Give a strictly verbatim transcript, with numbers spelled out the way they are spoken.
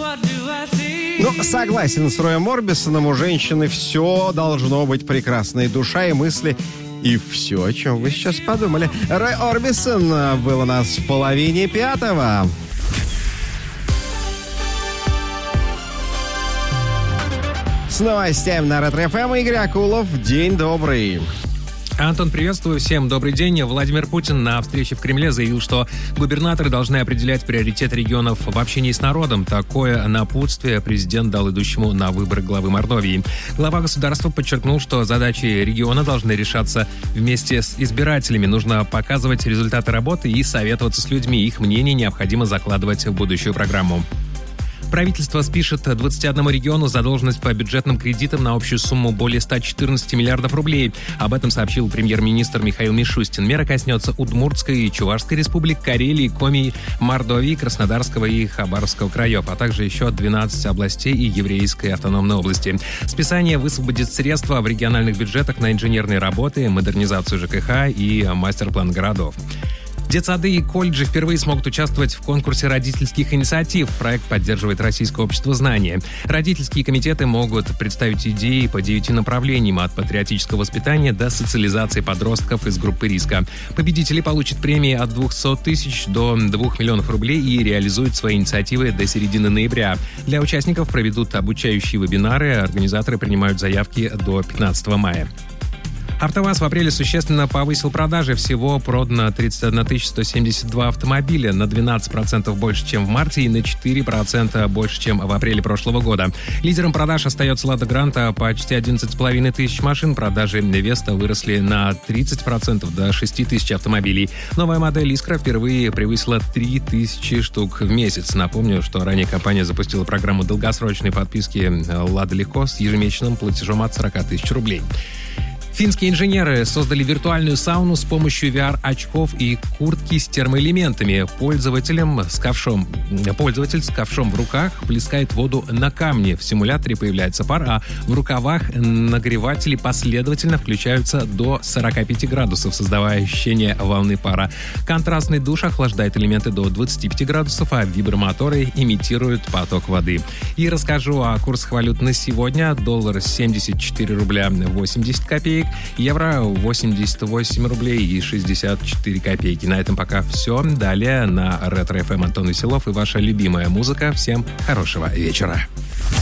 Ну, согласен с Роем Орбисоном, у женщины все должно быть прекрасно. И душа, и мысли, и все, о чем вы сейчас подумали. Рой Орбисон был у нас в половине пятого. С новостями на Ретро-эф эм Игорь Акулов. День добрый. Антон, приветствую. Всем добрый день. Владимир Путин на встрече в Кремле заявил, что губернаторы должны определять приоритет регионов в общении с народом. Такое напутствие президент дал идущему на выборы главы Мордовии. Глава государства подчеркнул, что задачи региона должны решаться вместе с избирателями. Нужно показывать результаты работы и советоваться с людьми. Их мнение необходимо закладывать в будущую программу. Правительство спишет двадцати одному региону задолженность по бюджетным кредитам на общую сумму более ста четырнадцати миллиардов рублей. Об этом сообщил премьер-министр Михаил Мишустин. Мера коснется Удмуртской и Чувашской республик, Карелии, Коми, Мордовии, Краснодарского и Хабаровского краев, а также еще двенадцати областей и Еврейской автономной области. Списание высвободит средства в региональных бюджетах на инженерные работы, модернизацию ЖКХ и мастер-план городов. Детсады и колледжи впервые смогут участвовать в конкурсе родительских инициатив. Проект поддерживает Российское общество знания. Родительские комитеты могут представить идеи по девяти направлениям: от патриотического воспитания до социализации подростков из группы риска. Победители получат премии от двухсот тысяч до двух миллионов рублей и реализуют свои инициативы до середины ноября. Для участников проведут обучающие вебинары. Организаторы принимают заявки до пятнадцатого мая. АвтоВАЗ в апреле существенно повысил продажи. Всего продано тридцать одна тысяча сто семьдесят два автомобиля, на двенадцать процентов больше, чем в марте, и на четыре процента больше, чем в апреле прошлого года. Лидером продаж остается «Лада Гранта», почти одиннадцать с половиной тысяч машин. Продажи «Веста» выросли на тридцать процентов, до шести тысяч автомобилей. Новая модель «Искра» впервые превысила три тысячи штук в месяц. Напомню, что ранее компания запустила программу долгосрочной подписки «Лада Легко» с ежемесячным платежом от сорока тысяч рублей. Финские инженеры создали виртуальную сауну с помощью ви ар-очков и куртки с термоэлементами. Пользователям с ковшом, пользователь с ковшом в руках плескает воду на камне. В симуляторе появляется пар, а в рукавах нагреватели последовательно включаются до сорока пяти градусов, создавая ощущение волны пара. Контрастный душ охлаждает элементы до двадцати пяти градусов, а вибромоторы имитируют поток воды. И расскажу о курсах валют на сегодня. Доллар семьдесят четыре рубля восемьдесят копеек. Евро восемьдесят восемь рублей и шестьдесят четыре копейки. На этом пока все. Далее на Ретро-эф эм Антон Веселов и ваша любимая музыка. Всем хорошего вечера.